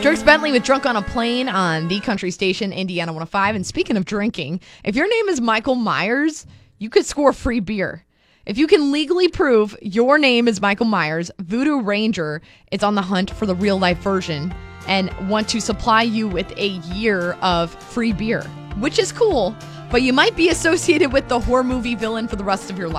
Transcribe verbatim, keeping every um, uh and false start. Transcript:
Dierks Bentley with Drunk on a Plane on the country station, Indiana one oh five. And speaking of drinking, if your name is Michael Myers, you could score free beer. If you can legally prove your name is Michael Myers, Voodoo Ranger is on the hunt for the real-life version and want to supply you with a year of free beer, which is cool, but you might be associated with the horror movie villain for the rest of your life.